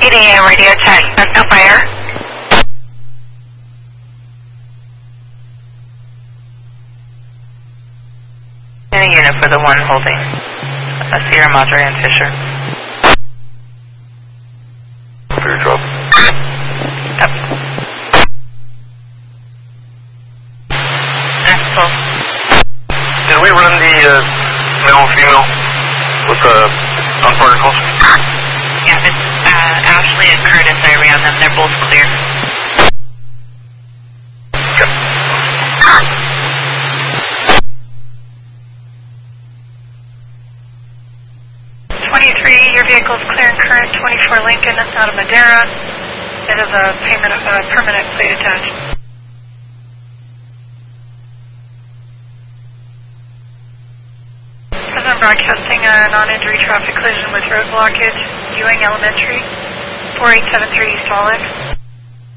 8 a.m. radio check. No fire. Any unit for the one holding Sierra Madre and Fisher. For your drop. Yep. Axel. Did we run the male and female with on particles? Yeah, it's Ashley and Curtis. I ran them. They're both clear. Okay. 23, your vehicle is clear and current. 24 Lincoln, out of Madera. It is a permanent plate attached. 7 broadcasting a non-injury traffic collision with road blockage. Ewing Elementary, 4873 East Olive.